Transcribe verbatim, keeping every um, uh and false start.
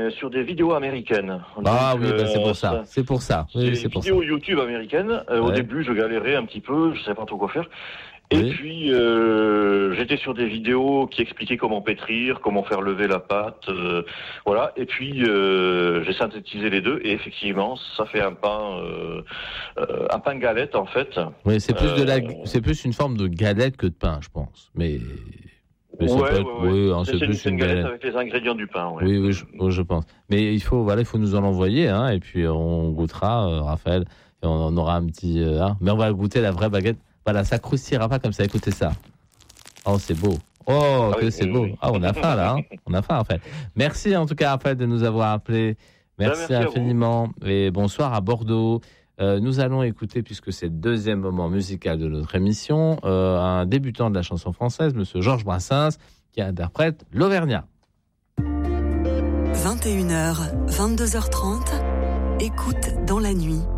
mais sur des vidéos américaines. Donc, ah oui, euh, bah c'est pour ça. C'est pour ça. Oui, des c'est pour vidéos ça. YouTube américaines. Euh, Ouais. Au début, je galérais un petit peu, je savais pas trop quoi faire. Et Oui. puis, euh, j'étais sur des vidéos qui expliquaient comment pétrir, comment faire lever la pâte, euh, voilà. Et puis, euh, j'ai synthétisé les deux, et effectivement, ça fait un pain, euh, euh, un pain galette en fait. Oui, c'est plus de la, Euh, c'est plus une forme de galette que de pain, je pense. Mais, mais ça ouais, peut être, ouais, ouais. oui, hein, C'est, c'est c'est une, plus c'est une une galette galette. avec les ingrédients du pain. Ouais. Oui, oui, je, oui, je pense. Mais il faut, voilà, il faut nous en envoyer, hein, et puis on goûtera, euh, Raphaël, et on, on aura un petit, euh, hein, mais on va goûter la vraie baguette. Voilà, ça croustillera pas comme ça. Écoutez ça. Oh, c'est beau. Oh, Ah que oui, c'est oui, beau. oui. Ah, on a faim là. Hein. On a faim, Raphaël. Merci en tout cas, Raphaël, de nous avoir appelés. Merci, Ben, merci infiniment. Et bonsoir à Bordeaux. Euh, nous allons écouter, puisque c'est le deuxième moment musical de notre émission, euh, un débutant de la chanson française, Monsieur Georges Brassens, qui interprète l'Auvergnat. vingt et une heures, vingt-deux heures trente, écoute dans la nuit.